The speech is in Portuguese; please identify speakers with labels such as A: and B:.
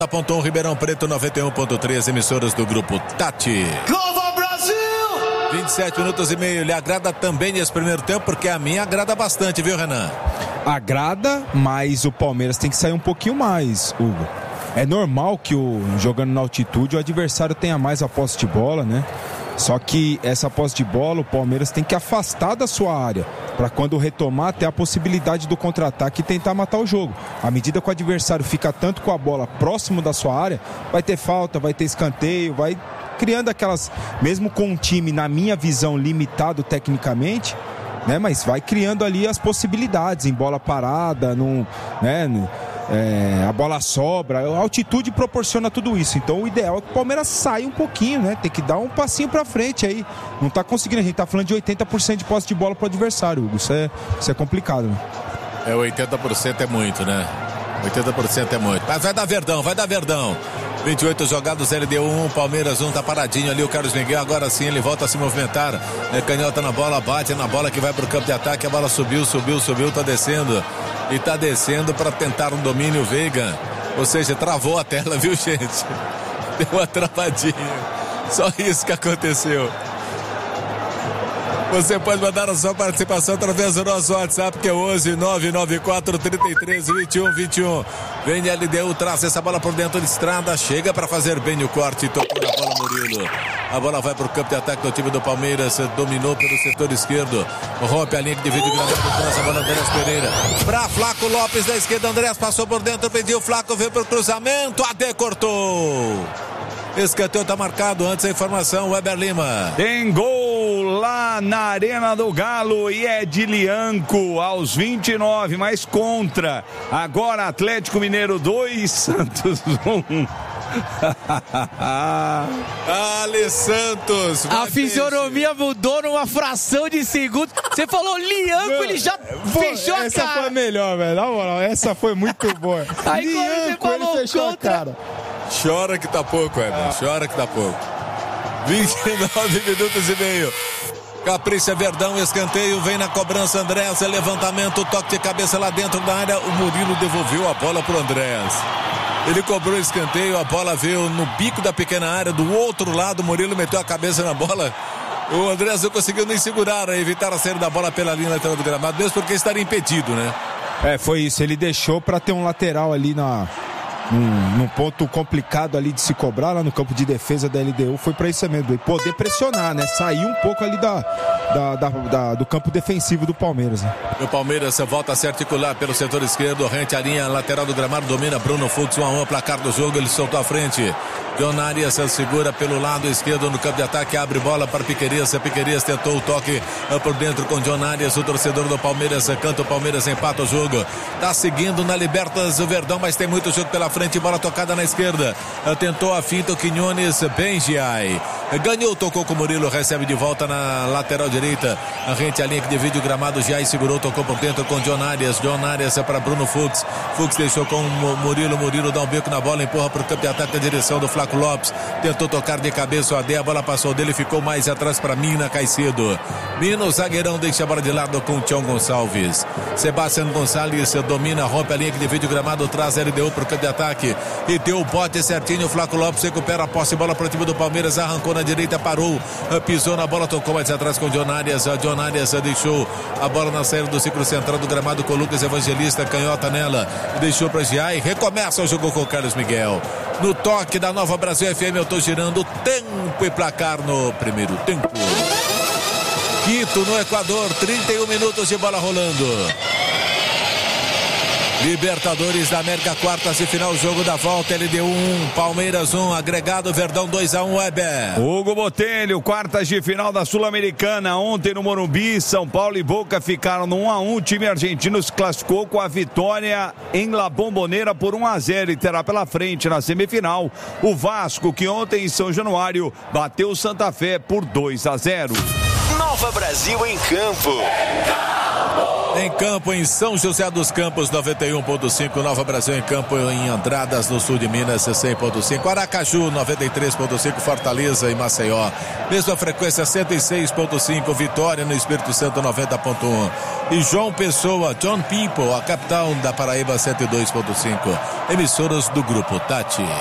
A: Ponto 1, Ribeirão Preto, 91.3, emissoras do Grupo Tati.
B: Globo Brasil!
A: 27 minutos e meio, lhe agrada também esse primeiro tempo? Porque a minha agrada bastante, viu, Renan?
C: Agrada, mas o Palmeiras tem que sair um pouquinho mais, Hugo. É normal que jogando na altitude o adversário tenha mais a posse de bola, né? Só que essa posse de bola o Palmeiras tem que afastar da sua área, para quando retomar ter a possibilidade do contra-ataque e tentar matar o jogo. À medida que o adversário fica tanto com a bola próximo da sua área, vai ter falta, vai ter escanteio, vai criando aquelas, mesmo com um time, na minha visão, limitado tecnicamente, né? Mas vai criando ali as possibilidades em bola parada, a bola sobra, a altitude proporciona tudo isso. Então o ideal é que o Palmeiras saia um pouquinho, né? Tem que dar um passinho pra frente aí. Não tá conseguindo, a gente tá falando de 80% de posse de bola pro adversário, Hugo. Isso é complicado, né?
A: 80% é muito, né? 80% é muito. Mas vai dar Verdão. 28 jogados, LDU 1, Palmeiras 1, tá paradinho ali o Carlos Miguel, agora sim ele volta a se movimentar, canhota na bola, bate na bola que vai pro campo de ataque, a bola subiu, tá descendo, e tá descendo para tentar um domínio Veiga, ou seja, travou a tela, viu, gente? Deu uma travadinha, só isso que aconteceu. Você pode mandar a sua participação através do nosso WhatsApp, que é 11 994 33 21 21. Vem LDU, traz essa bola por dentro de estrada, chega para fazer bem o corte, tocou na bola Murilo. A bola vai para o campo de ataque do time do Palmeiras, dominou pelo setor esquerdo, rompe a linha que divide o gramado, traz a bola Andrés Pereira. Para Flaco Lopes da esquerda, Andrés passou por dentro, pediu o Flaco, veio para o cruzamento, até cortou. Escanteio tá marcado, antes a informação, Weber Lima.
D: Tem gol lá na Arena do Galo e é de Lianco aos 29, mas contra. Agora Atlético Mineiro 2, Santos 1.
A: Ale Santos.
E: A fisionomia mudou numa fração de segundo. Você falou Lianco, ele já fechou a cara.
C: Essa foi melhor, velho. Na moral, essa foi muito boa.
E: Aí
C: Lianco, ele fechou a cara.
A: Chora que tá pouco, Weber. Chora que tá pouco. 29 minutos e meio. Capricha Verdão, escanteio, vem na cobrança Andrés, levantamento, toque de cabeça lá dentro da área. O Murilo devolveu a bola pro Andrés. Ele cobrou o escanteio, a bola veio no bico da pequena área, do outro lado, o Murilo meteu a cabeça na bola. O Andrés não conseguiu nem segurar, evitar a saída da bola pela linha lateral do gramado, mesmo porque estaria impedido, né?
C: Foi isso, ele deixou para ter um lateral ali num ponto complicado ali de se cobrar lá no campo de defesa da LDU, foi para isso mesmo, e poder pressionar, né? Sair um pouco ali do campo defensivo do Palmeiras, né?
A: O Palmeiras volta a se articular pelo setor esquerdo, rente a linha lateral do gramado, domina Bruno Fux, 1-1, placar do jogo, ele soltou à frente. John Arias segura pelo lado esquerdo no campo de ataque, abre bola para Piquerias. Piquerias tentou o toque por dentro com John Arias, o torcedor do Palmeiras canta, o Palmeiras empata o jogo. Tá seguindo na Libertas o Verdão, mas tem muito jogo pela frente, bola tocada na esquerda. Tentou a finta o Quinones, Benjiai. Ganhou, tocou com o Murilo, recebe de volta na lateral direita. A rente a linha que divide o gramado, Jai segurou, tocou por dentro com John Arias. John Arias para Bruno Fux. Fux deixou com o Murilo. Murilo dá um beco na bola, empurra para o campo de ataque na direção do Flaco Lopes. Tentou tocar de cabeça o AD, a bola passou dele, ficou mais atrás para Mina Caicedo. Mina, o zagueirão, deixa a bola de lado com o Tião Gonçalves. Sebastião Gonçalves domina, rompe a linha que divide o gramado, traz LDU para o campo de ataque. E deu o bote certinho, o Flaco Lopes recupera a posse, bola para o time do Palmeiras, arrancou na direita, parou, pisou na bola, tocou mais atrás com o John Arias. John Arias deixou a bola na saída do ciclo central do gramado com o Lucas Evangelista, canhota nela, deixou para Giai, recomeça o jogo com o Carlos Miguel. No toque da Nova Brasil FM, eu tô girando tempo e placar no primeiro tempo. Quito, no Equador, 31 minutos de bola rolando. Libertadores da América, quartas de final, jogo da volta, LDU 1, Palmeiras 1, agregado Verdão 2-1, Weber.
D: Hugo Botelho, quartas de final da Sul-Americana, ontem no Morumbi, São Paulo e Boca ficaram no 1-1, o time argentino se classificou com a vitória em La Bombonera por 1-0 e terá pela frente na semifinal o Vasco, que ontem em São Januário bateu o Santa Fé por 2-0.
B: Nova Brasil em campo.
A: Em campo em São José dos Campos, 91.5. Nova Brasil em campo em Andradas, no sul de Minas, 100.5. Aracaju, 93.5. Fortaleza e Maceió, mesma frequência, 106.5. Vitória no Espírito Santo, 90.1. E João Pessoa, John People, a capital da Paraíba, 102.5. Emissoras do Grupo Tati.